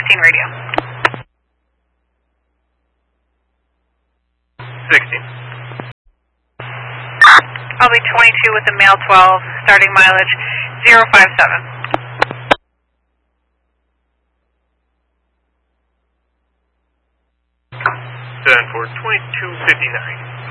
radio. 16. I'll be 22 with the mail 12, starting mileage 057. 7 for 2259.